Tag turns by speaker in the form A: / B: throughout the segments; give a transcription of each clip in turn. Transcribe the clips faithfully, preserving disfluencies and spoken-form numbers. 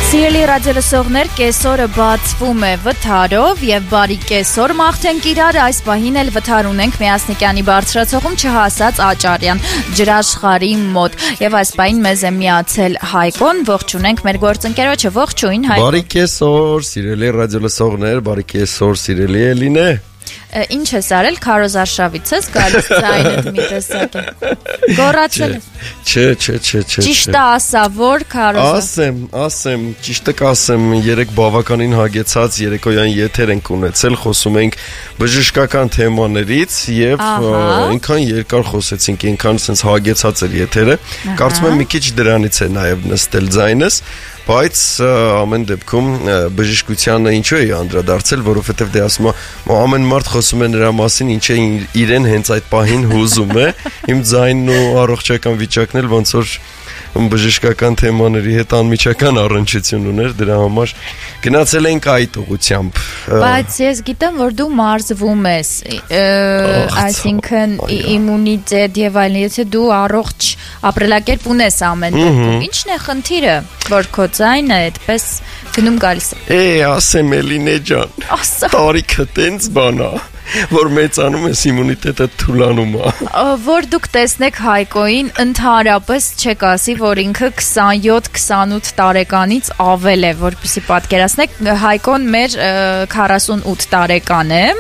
A: Սիրելի ռադիոլսողներ, կեսօրը բացվում է վթարով եւ բարի կեսօր մաղթենք իրար, այս պահին էլ վթար ունենք Միասնիկյանի բարձրացողում չհասած Աճարյան ջրաշխարհի մոտ եւ այս պահին մեզ է միացել Հայկոն, ողջունենք մեր գործընկերոջը, ողջույն Հայկոն։
B: Բարի կեսօր, սիրելի ռադիոլսողներ, բարի կեսօր, սիրելի Էլինե։
A: Ինչ ես արել, քարոզարշավից ես գալիս ձայնդ մի տեսակ է։ Գոռացել ես։
B: Չէ, չէ, չէ, չէ։
A: Ճիշտ է ասա, որ քարոզա։
B: Ասեմ, ասեմ, ճիշտը կասեմ, երեք բավականին հագեցած երեկոյան եթեր ենք ունեցել, խոսում ենք բժշկական թեմաներից եւ այնքան երկար խոսեցինք, այնքան sense հագեցած էր եթերը։ Կարծում եմ մի քիչ դրանից է նաեւ նստել ձայնս։ Բայց ամեն դեպքում բժշկությանը ինչու է անդրադարձել, որովհետև դե ասում եմ ամեն մարդ խոսում է նրա մասին, ինչ է իրեն հենց այդ պահին հուզում է, իմ ձայնն ու առողջական վիճակն էլ ոնց որ բժշկական թեմաների հետ անմիջական առնչություն ուներ, դրա համար գնացել ենք այդ ուղղությամբ։
A: Բայց ես գիտեմ, որ դու մարզվում ես, այսինքն իմունիտետ եւ այլն, եթե դու առողջ ապրելակերպ ունես ամեն դեպքում, ի՞նչն է խնդիրը, որ քո ձայնը այդպես գնում գալիս է։
B: Է, ասեմ Էլինե ջան, տարիքը տենց բան է, որ մեծանում ես իմունիտետը թուլանում է։
A: Որ դուք տեսնեք Հայկոին, ընդհանրապես չեք ասի, որ ինքը քսանյոթ քսանութ տարեկանից ավել է, որպեսզի պատկերացնեք, Հայկոն մեր քառասունութ տարեկան է։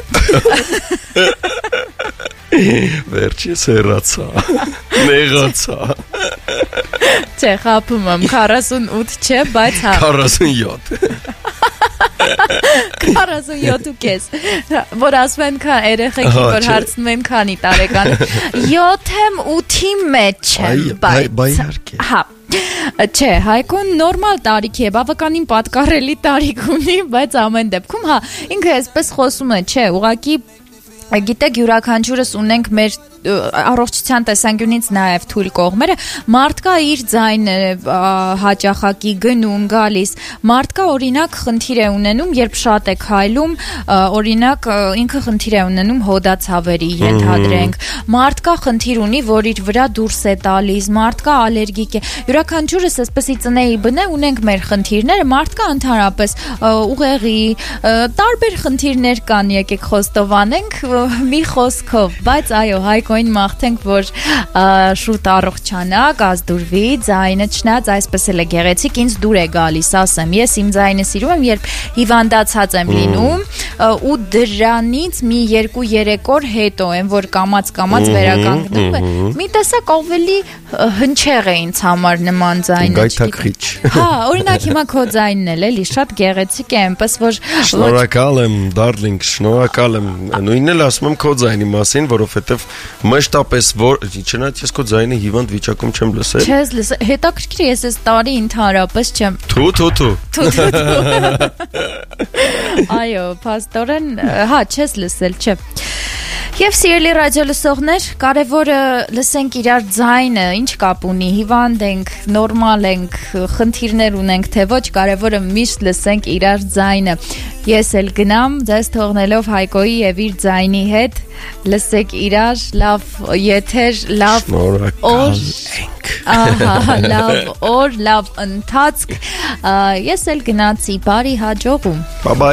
B: Վերջից հեռացա, նեղացա։
A: Չէ, խաբում եմ, քառասունութ չէ, բայց հա։
B: քառասունյոթ։
A: քառասունյոթ ու կես, որ ասում են քա երեխեքի, որ հարցնում եմ քանի տարեկան, յոթեմ ութի մեջ եմ,
B: բայց
A: հա, չէ, Հայկոն նորմալ տարիք է, բավականին պատկառելի տարիք ունի, բայց ամեն դեպքում, հա, ինքը այսպես խոսում է, չէ, ուղղակի գիտեք, յուրաքանչյուրս ունենք մեր առողջության տեսանկյունից նաև թույլ կողմերը, մարդկա իր ձայնը հաճախակի գնում գալիս, մարդկա օրինակ խնդիր է ունենում, երբ շատ է քայլում, օրինակ ինքը խնդիր է ունենում հոդացավերի, ենթադրենք, մարդկա խնդիր ունի, որ իր վրա դուրս է տալիս, մարդկա ալերգիկ է, յուրաքանչյուրս այսպեսի ծնեի բնե ունենք մեր խնդիրները, մարդկա ընդհանրապես ուղեղի, տարբեր խնդիրներ կան, եկեք խոստովանենք մի խոսքով, բայց այո, Հայկոին մաղթենք, որ շուտ առողջանա, կազդուրվի, ձայնը չնայած այսպես էլ է գեղեցիկ, ինձ դուր է գալիս, ասեմ, ես իմ ձայնը սիրում եմ, երբ հիվանդացած եմ լինում, ու դրանից մի երկու երեք օր հետո եմ, որ կամաց-կամաց վերականգնում է, մի տեսակ ավելի հնչեղ է ինձ համար նման ձայնը,
B: գայթակղիչ։
A: Հա, օրինակ հիմա քո ձայնն էլ էլի շատ գեղեցիկ է, այնպես որ
B: Շնորհակալ եմ, darling, շնորհակալ եմ, նույնն էլ ասում եմ քո ձայնի մասին, որովհետև մշտապես որ չնայած ես քո ձայնը հիվանդ վիճակում չեմ լսել։
A: Չես լսել, հետաքրքիր է, ես այս տարի ընդհանրապես չեմ։
B: Թու թու թու։
A: Թու թու թու։ Այո, փաստորեն, հա, չես լսել, չէ։ Եվ սիրելի ռադիոլսողներ, կարևորը լսենք իրար ձայնը, ինչ կապ ունի, հիվանդ ենք, նորմալ ենք, խնդիրներ ունենք, թե ոչ, կարևորը միշտ լսենք իրար ձայնը։ Ես էլ գնամ, ձեզ թողնելով Հայկոյի եւ իր ձայնի հետ, լսեք իրար, լավ եթեր, լավ օր, ահա, լավ օր, լավ ընթացք, ես էլ գնացի, բարի հաջողում։